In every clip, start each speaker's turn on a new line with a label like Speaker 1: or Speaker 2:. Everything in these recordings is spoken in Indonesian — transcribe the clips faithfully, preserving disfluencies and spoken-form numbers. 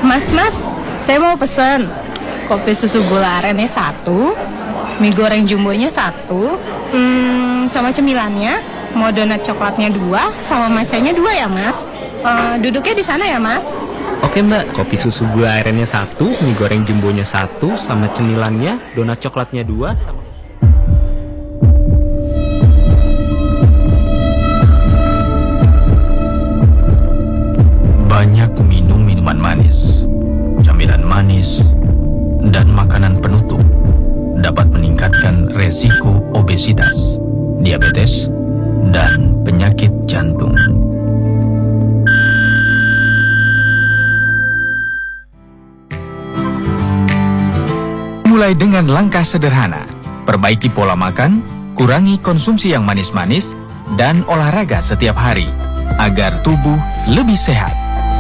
Speaker 1: Mas, mas, saya mau pesen kopi susu gula arennya satu, mie goreng jumbonya satu, hmm, sama cemilannya, mau donat coklatnya dua, sama macanya dua ya mas. Uh, duduknya di sana ya mas.
Speaker 2: Oke mbak, kopi susu gula arennya satu, mie goreng jumbonya satu, sama cemilannya, donat coklatnya dua, sama...
Speaker 3: Banyak minum minuman manis, camilan manis, dan makanan penutup dapat meningkatkan resiko obesitas, diabetes, dan penyakit jantung. Mulai dengan langkah sederhana, perbaiki pola makan, kurangi konsumsi yang manis-manis, dan olahraga setiap hari, agar tubuh lebih sehat.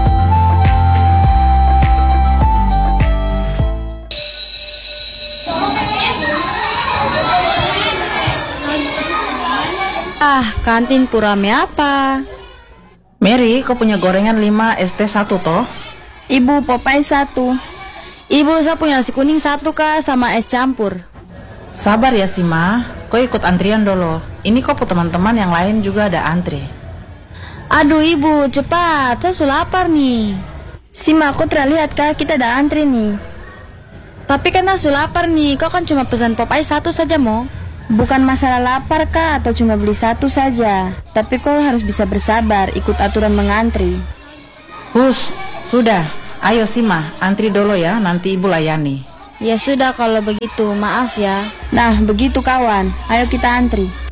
Speaker 4: Ah, kantin purame apa?
Speaker 5: Mary, kau punya gorengan lima, es teh satu toh?
Speaker 4: Ibu, Popeye satu. Ibu, saya punya nasi kuning satu kak, sama es campur.
Speaker 5: Sabar ya Sima, kau ikut antrian dulu. Ini kau teman-teman yang lain juga ada antri.
Speaker 4: Aduh ibu, cepat, saya sudah lapar nih. Sima, aku terlihat kak, kita ada antri nih. Tapi kan saya sudah lapar nih, kau kan cuma pesan Popeye satu saja mo. Bukan masalah lapar kak, atau cuma beli satu saja. Tapi kau harus bisa bersabar, ikut aturan mengantri.
Speaker 5: Hus, sudah. Ayo Sima, antri dulu ya, nanti ibu layani.
Speaker 4: Ya sudah kalau begitu, maaf ya. Nah, begitu kawan, ayo kita antri.